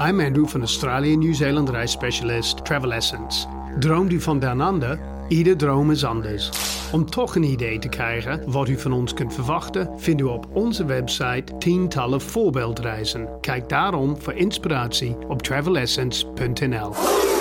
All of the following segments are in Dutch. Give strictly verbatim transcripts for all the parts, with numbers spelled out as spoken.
I'm Andrew van Australië en Nieuw-Zeeland reisspecialist Travel Essence. Droomt u van Down Under? Ieder droom is anders. Om toch een idee te krijgen wat u van ons kunt verwachten, vindt u op onze website tientallen voorbeeldreizen. Kijk daarom voor inspiratie op travel essence punt n l.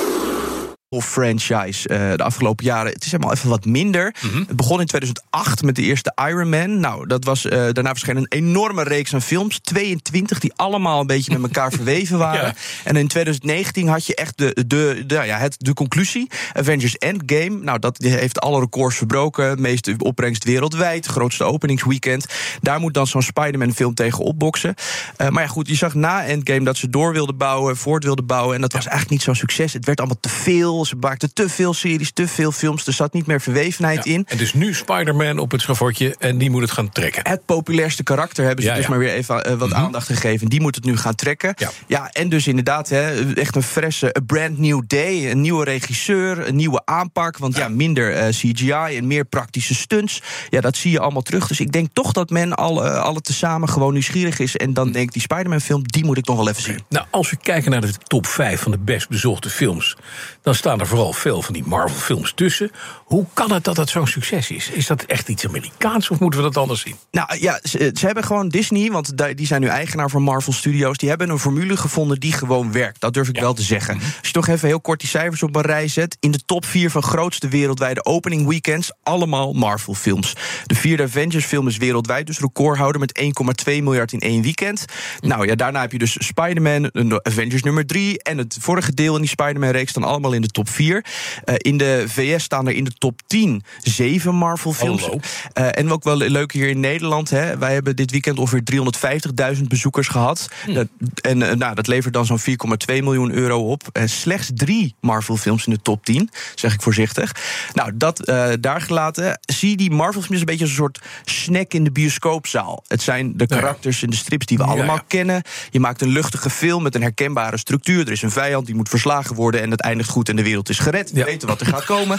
Franchise uh, de afgelopen jaren. Het is helemaal even wat minder. Mm-hmm. Het begon in tweeduizend acht met de eerste Iron Man. Nou, dat was, uh, daarna verscheen een enorme reeks aan films. tweeëntwintig, die allemaal een beetje met elkaar verweven waren. Ja. En in tweeduizend negentien had je echt de, de, de, ja, het, de conclusie. Avengers Endgame. Nou, dat heeft alle records verbroken. Meeste opbrengst wereldwijd. Grootste openingsweekend. Daar moet dan zo'n Spider-Man film tegen opboksen. Uh, maar ja, goed, je zag na Endgame dat ze door wilden bouwen, voort wilden bouwen. En dat was eigenlijk niet zo'n succes. Het werd allemaal te veel. Ze maakten te veel series, te veel films. Er zat niet meer verwevenheid ja, in. En dus nu Spider-Man op het schavotje en die moet het gaan trekken. Het populairste karakter hebben ze ja, dus ja. maar weer even uh, wat mm-hmm. aandacht gegeven. Die moet het nu gaan trekken. Ja, ja en dus inderdaad, hè, echt een frisse, a brand new day. Een nieuwe regisseur, een nieuwe aanpak. Want ja, ja minder uh, C G I en meer praktische stunts. Ja, dat zie je allemaal terug. Dus ik denk toch dat men al, uh, alle tezamen gewoon nieuwsgierig is. En dan denk ik, die Spider-Man film, die moet ik nog wel even zien. Nou, als we kijken naar de top vijf van de best bezochte films, dan staan er vooral veel van die Marvel-films tussen. Hoe kan het dat dat zo'n succes is? Is dat echt iets Amerikaans of moeten we dat anders zien? Nou ja, ze, ze hebben gewoon Disney, want die zijn nu eigenaar van Marvel Studios. Die hebben een formule gevonden die gewoon werkt. Dat durf ik ja. wel te zeggen. Mm-hmm. Als je toch even heel kort die cijfers op een rij zet. In de top vier van grootste wereldwijde opening weekends, allemaal Marvel-films. De vierde Avengers-film is wereldwijd dus recordhouder met één komma twee miljard in één weekend. Mm. Nou ja, daarna heb je dus Spider-Man, Avengers nummer drie en het vorige deel in die Spider-Man-reeks staan allemaal in de top vier. Uh, in de V S staan er in de top tien zeven Marvel-films. Uh, en ook wel leuk hier in Nederland. Hè, wij hebben dit weekend ongeveer driehonderdvijftigduizend bezoekers gehad. Hm. Dat, en uh, nou, dat levert dan zo'n vier komma twee miljoen euro op. En slechts drie Marvel-films in de top tien, zeg ik voorzichtig. Nou, dat uh, daar gelaten. Zie die Marvel-films een beetje als een soort snack in de bioscoopzaal. Het zijn de karakters ja. en de strips die we ja, allemaal ja. kennen. Je maakt een luchtige film met een herkenbare structuur. Er is een vijand, die moet verslagen worden en het eindigt goed en de wereld is gered. We ja. weten wat er gaat komen.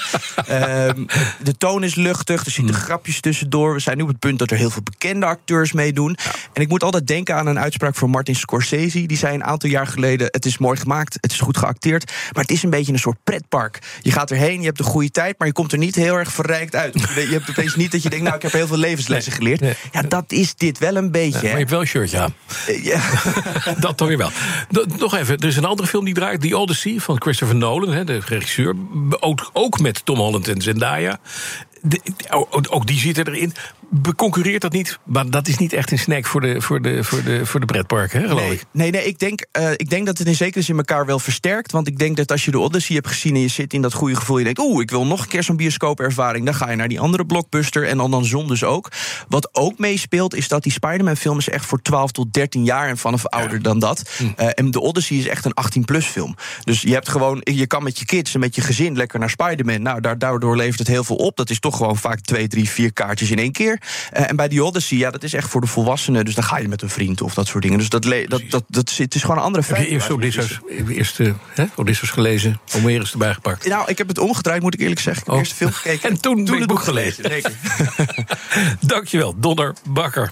um, de toon is luchtig, er zitten mm. grapjes tussendoor. We zijn nu op het punt dat er heel veel bekende acteurs meedoen. Ja. En ik moet altijd denken aan een uitspraak van Martin Scorsese. Die zei een aantal jaar geleden, het is mooi gemaakt, het is goed geacteerd, maar het is een beetje een soort pretpark. Je gaat erheen, je hebt een goede tijd, maar je komt er niet heel erg verrijkt uit. Je hebt opeens niet dat je denkt, nou, ik heb heel veel levenslessen geleerd. Nee. Ja, dat is dit wel een beetje. Ja, maar je hebt wel een shirtje aan. Uh, ja. Dat toch weer wel. D- nog even, er is een andere film die draait, The Odyssey van Christopher Nolan, hè, de regisseur. Ook, ook met Tom Holland en Zendaya. De, ook die zitten erin. Beconcurreert dat niet? Maar dat is niet echt een snack voor de, voor de, voor de, voor de pretparken, hè, geloof nee, ik. Nee, nee ik, denk, uh, ik denk dat het in zekere zin elkaar wel versterkt. Want ik denk dat als je de Odyssey hebt gezien en je zit in dat goede gevoel, je denkt, oeh, ik wil nog een keer zo'n bioscoopervaring. Dan ga je naar die andere blockbuster en dan andersom dus ook. Wat ook meespeelt is dat die Spider-Man-film is echt voor twaalf tot dertien jaar en vanaf ja. ouder dan dat. Hm. Uh, en de Odyssey is echt een achttien-plus film. Dus je hebt gewoon, je kan met je kids en met je gezin lekker naar Spider-Man. Nou, daar, daardoor levert het heel veel op. Dat is toch gewoon vaak twee, drie, vier kaartjes in één keer. Uh, en bij die Odyssey, ja, dat is echt voor de volwassenen. Dus dan ga je met een vriend of dat soort dingen. Dus dat, le- dat, dat, dat, het is gewoon een andere feit. Heb je eerst Odysseus, eerst, uh, Odysseus gelezen, Homerus erbij gepakt? Nou, ik heb het omgedraaid, moet ik eerlijk zeggen. Ik heb oh. eerst de film gekeken. En toen, toen het boek gelezen. gelezen. Dankjewel, Donner Bakker.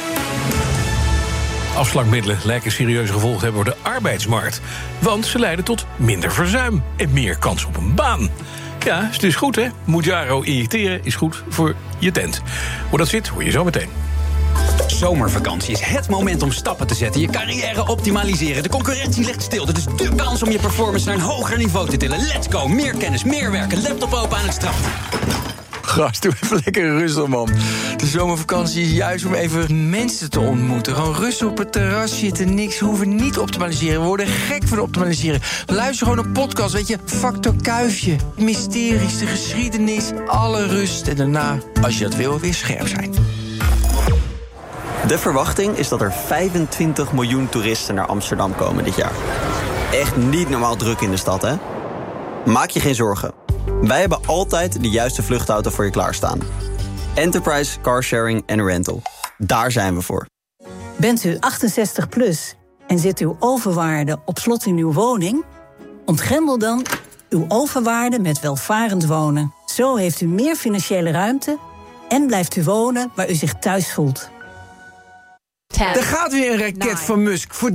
Afslankmiddelen lijken serieuze gevolgen te hebben voor de arbeidsmarkt. Want ze leiden tot minder verzuim en meer kans op een baan. Ja, het is goed, hè? Mounjaro injecteren is goed voor je tent. Hoe dat zit, hoor je zo meteen. Zomervakantie is het moment om stappen te zetten. Je carrière optimaliseren. De concurrentie ligt stil. Dit is dé kans om je performance naar een hoger niveau te tillen. Let's go. Meer kennis, meer werken. Laptop open aan het strand. Gast, doe even lekker rustig, man. De zomervakantie is juist om even mensen te ontmoeten. Gewoon rustig op het terras zitten, niks hoeven, niet optimaliseren. We worden gek van optimaliseren. Luister gewoon een podcast, weet je. Factor Kuifje, mysteries, de geschiedenis, alle rust. En daarna, als je dat wil, weer scherp zijn. De verwachting is dat er vijfentwintig miljoen toeristen naar Amsterdam komen dit jaar. Echt niet normaal druk in de stad, hè? Maak je geen zorgen. Wij hebben altijd de juiste vluchtauto voor je klaarstaan. Enterprise, carsharing en rental. Daar zijn we voor. Bent u achtenzestig plus en zit uw overwaarde op slot in uw woning? Ontgrendel dan uw overwaarde met welvarend wonen. Zo heeft u meer financiële ruimte en blijft u wonen waar u zich thuis voelt. Er gaat weer een raket van Musk voor